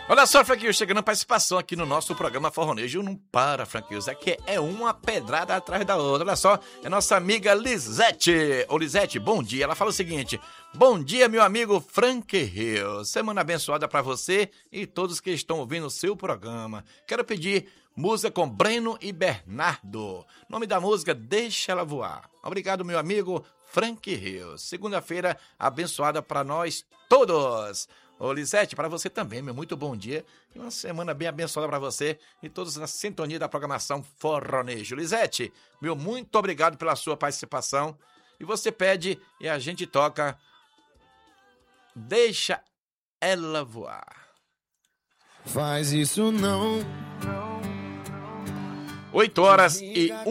Olha só, Franquinho, chegando a participação aqui no nosso programa Forronejo. Não para, Franquinho, é que é uma pedrada atrás da outra. Olha só, é nossa amiga Lisete. Ô, Lisete, bom dia. Ela fala o seguinte: bom dia, meu amigo Frank Rios. Semana abençoada pra você e todos que estão ouvindo o seu programa. Quero pedir música com Breno e Bernardo. Nome da música, Deixa Ela Voar. Obrigado, meu amigo Frank Rios. Segunda-feira abençoada pra nós todos. Ô, Lisete, para você também, meu muito bom dia e uma semana bem abençoada para você e todos na sintonia da programação Forronejo. Lisete, meu muito obrigado pela sua participação e você pede e a gente toca Deixa Ela Voar. Faz isso não. 8 horas e